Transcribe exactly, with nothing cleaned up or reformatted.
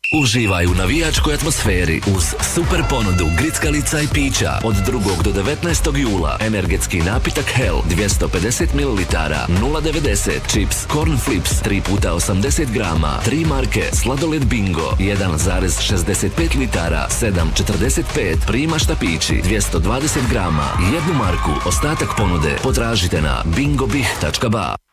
Uživaj u navijačkoj atmosferi uz super ponudu grickalica i pića od drugog do devetnaestog jula. Energetski napitak Hell dvjesto pedeset mililitara nula devedeset, čips Corn Flips tri puta osamdeset grama, tri marke sladoled Bingo jedan zarez šezdeset pet litara sedam četrdeset pet, prima štapići dvjesto dvadeset grama, jednu marku. Ostatak ponude potražite na bingobih tačka ba.